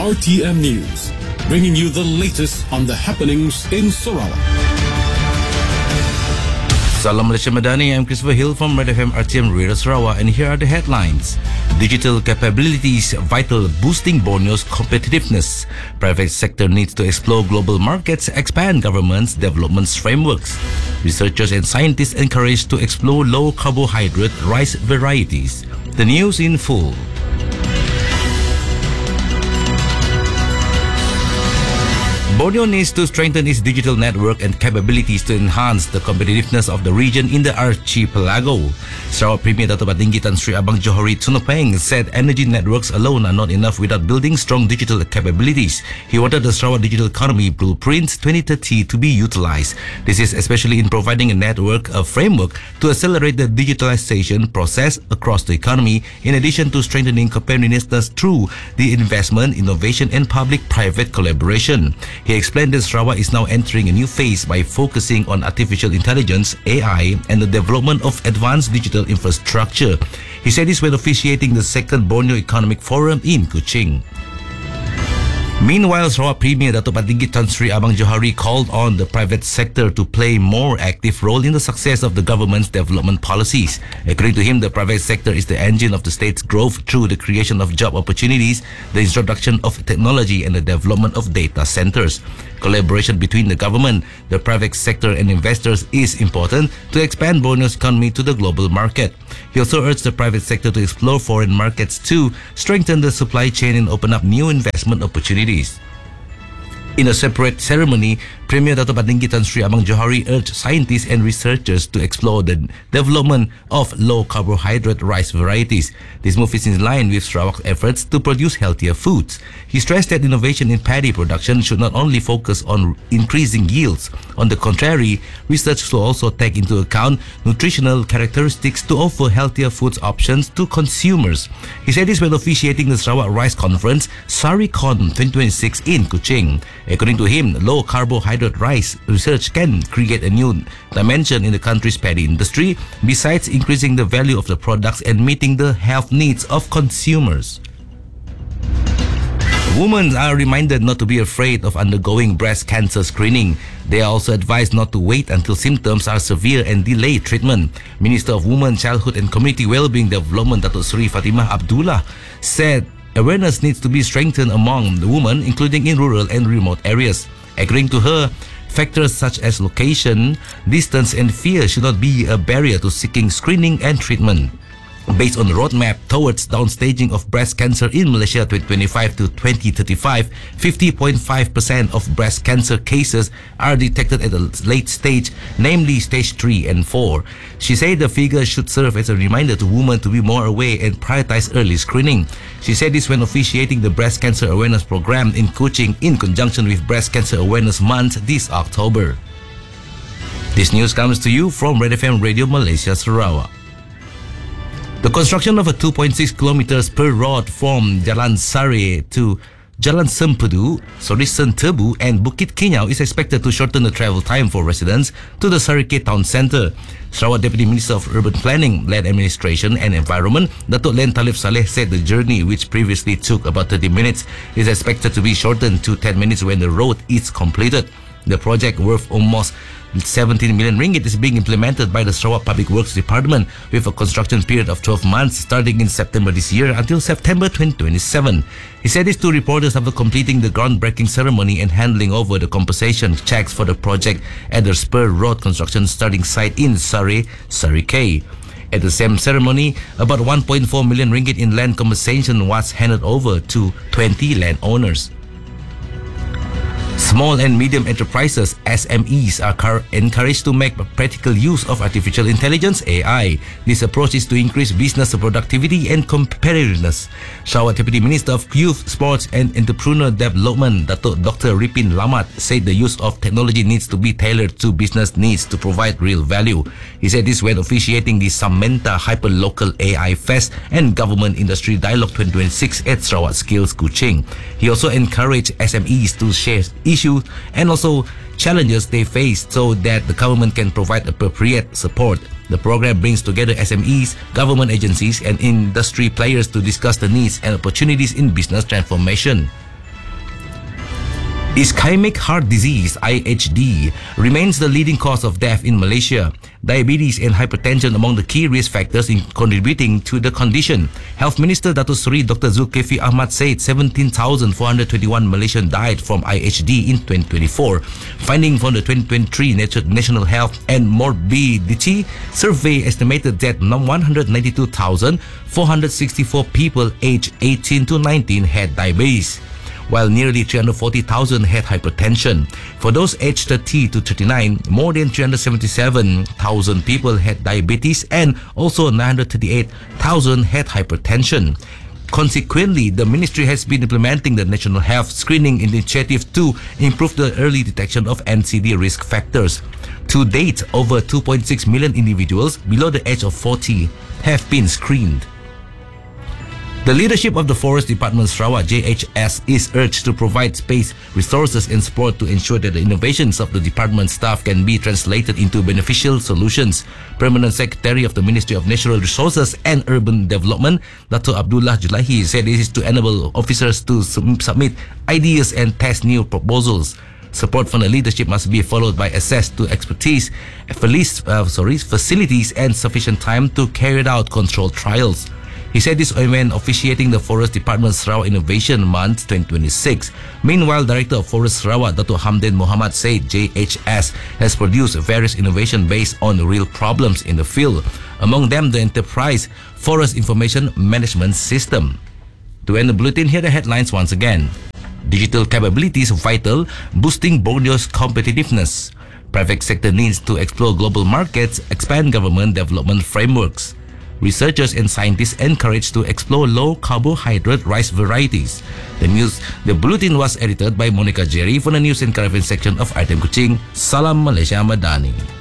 RTM News, bringing you the latest on the happenings in Sarawak. Salam Malaysia Madani, I'm Christopher Hill from Red FM RTM Radio Sarawak, and here are the headlines. Digital capabilities vital, boosting Borneo's competitiveness. Private sector needs to explore global markets, expand government's development frameworks. Researchers and scientists encouraged to explore low carbohydrate rice varieties. The news in full. Borneo needs to strengthen its digital network and capabilities to enhance the competitiveness of the region in the archipelago. Sarawak Premier Dato' Patinggi Tan Sri Abang Johari Tunopeng said energy networks alone are not enough without building strong digital capabilities. He wanted the Sarawak Digital Economy Blueprint 2030 to be utilized. This is especially in providing a framework to accelerate the digitalization process across the economy, in addition to strengthening competitiveness through the investment, innovation and public-private collaboration. He explained that Sarawak is now entering a new phase by focusing on artificial intelligence, AI, and the development of advanced digital infrastructure. He said this when officiating the second Borneo Economic Forum in Kuching. Meanwhile, Sarawak Premier Dato' Patinggi Tan Sri Abang Johari called on the private sector to play a more active role in the success of the government's development policies. According to him, the private sector is the engine of the state's growth through the creation of job opportunities, the introduction of technology, and the development of data centers. Collaboration between the government, the private sector, and investors is important to expand Borneo's economy to the global market. He also urged the private sector to explore foreign markets to strengthen the supply chain and open up new investment opportunities. In a separate ceremony, Premier Dato' Patinggi Tan Sri Abang Johari urged scientists and researchers to explore the development of low-carbohydrate rice varieties. This move is in line with Sarawak's efforts to produce healthier foods. He stressed that innovation in paddy production should not only focus on increasing yields. On the contrary, research should also take into account nutritional characteristics to offer healthier food options to consumers. He said this when officiating the Sarawak Rice Conference, SariCon 2026 in Kuching. According to him, low-carbohydrate rice research can create a new dimension in the country's paddy industry, besides increasing the value of the products and meeting the health needs of consumers. Women are reminded not to be afraid of undergoing breast cancer screening. They are also advised not to wait until symptoms are severe and delay treatment. Minister of Women, Childhood and Community Wellbeing Development, Dato' Sri Fatimah Abdullah, said awareness needs to be strengthened among the women, including in rural and remote areas. According to her, factors such as location, distance and fear should not be a barrier to seeking screening and treatment. Based on the roadmap towards downstaging of breast cancer in Malaysia 2025 to 2035, 50.5% of breast cancer cases are detected at a late stage, namely stage 3 and 4. She said the figure should serve as a reminder to women to be more aware and prioritize early screening. She said this when officiating the Breast Cancer Awareness Program in Kuching in conjunction with Breast Cancer Awareness Month this October. This news comes to you from Red FM Radio Malaysia Sarawak. The construction of a 2.6 kilometers per road from Jalan Sari to Jalan Sentebu and Bukit Kenyau is expected to shorten the travel time for residents to the Sarike Town Centre. Sarawak Deputy Minister of Urban Planning, Land Administration and Environment, Dato' Len Talib Saleh, said the journey, which previously took about 30 minutes, is expected to be shortened to 10 minutes when the road is completed. The project, worth almost 17 million ringgit, is being implemented by the Sarawak Public Works Department with a construction period of 12 months starting in September this year until September 2027. He said this to reporters after completing the groundbreaking ceremony and handing over the compensation checks for the project at the Spur Road construction starting site in Sarike. At the same ceremony, about 1.4 million ringgit in land compensation was handed over to 20 landowners. Small and medium enterprises, SMEs, are encouraged to make practical use of artificial intelligence, AI. This approach is to increase business productivity and competitiveness. Sarawak Deputy Minister of Youth, Sports and Entrepreneur Development, Dr. Ripin Lamat, said the use of technology needs to be tailored to business needs to provide real value. He said this when officiating the Samantha Hyperlocal AI Fest and Government Industry Dialogue 2026 at Sarawak Skills Kuching. He also encouraged SMEs to share issues and also challenges they face so that the government can provide appropriate support. The program brings together SMEs, government agencies and industry players to discuss the needs and opportunities in business transformation. Ischemic heart disease (IHD) remains the leading cause of death in Malaysia. Diabetes and hypertension among the key risk factors in contributing to the condition. Health Minister Dato Seri Dr. Zulkifli Ahmad said 17,421 Malaysians died from IHD in 2024. Finding from the 2023 National Health and Morbidity Survey estimated that 192,464 people aged 18 to 19 had diabetes, while nearly 340,000 had hypertension. For those aged 30 to 39, more than 377,000 people had diabetes and also 938,000 had hypertension. Consequently, the ministry has been implementing the National Health Screening Initiative to improve the early detection of NCD risk factors. To date, over 2.6 million individuals below the age of 40 have been screened. The leadership of the Forest Department Sarawak JHS is urged to provide space, resources and support to ensure that the innovations of the department staff can be translated into beneficial solutions. Permanent Secretary of the Ministry of Natural Resources and Urban Development, Dato Abdullah Julahi, said this is to enable officers to submit ideas and test new proposals. Support from the leadership must be followed by access to expertise, facilities and sufficient time to carry out controlled trials. He said this when officiating the Forest Department Sarawak Innovation Month 2026. Meanwhile, Director of Forest Sarawak, Dato Hamdan Mohamad, said JHS has produced various innovations based on real problems in the field. Among them, the Enterprise Forest Information Management System. To end the bulletin, here are the headlines once again. Digital capabilities vital, boosting Borneo's competitiveness. Private sector needs to explore global markets, expand government development frameworks. Researchers and scientists encouraged to explore low-carbohydrate rice varieties. The bulletin was edited by Monica Jerry from the News and Current section of Item Kuching. Salam Malaysia Madani.